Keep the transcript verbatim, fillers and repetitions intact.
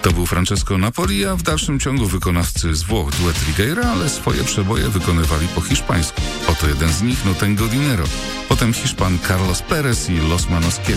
To był Francesco Napoli, a w dalszym ciągu wykonawcy z Włoch duet Righeira, ale swoje przeboje wykonywali po hiszpańsku. Oto jeden z nich, No Tengo Dinero. Potem Hiszpan Carlos Perez i Los Manos